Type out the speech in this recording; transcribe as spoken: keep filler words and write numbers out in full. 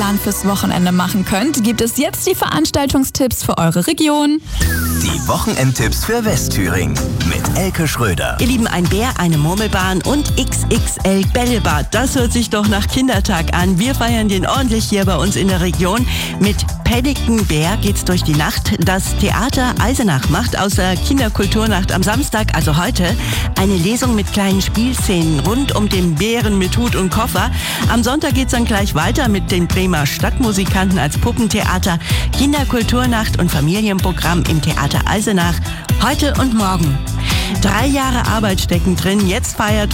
Wochenplan fürs Wochenende machen könnt, gibt es jetzt die Veranstaltungstipps für eure Region. Die Wochenendtipps für Westthüringen mit Elke Schröder. Ihr Lieben, ein Bär, eine Murmelbahn und X X L Bällebad. Das hört sich doch nach Kindertag an. Wir feiern den ordentlich hier bei uns in der Region. Mit Pelican Bär geht's durch die Nacht. Das Theater Eisenach macht aus der Kinderkulturnacht am Samstag, also heute, eine Lesung mit kleinen Spielszenen rund um den Bären mit Hut und Koffer. Am Sonntag geht's dann gleich weiter mit den Bremer Stadtmusikanten als Puppentheater, Kinderkulturnacht und Familienprogramm im Theater Eisenach heute und morgen. Drei Jahre Arbeit stecken drin. Jetzt feiert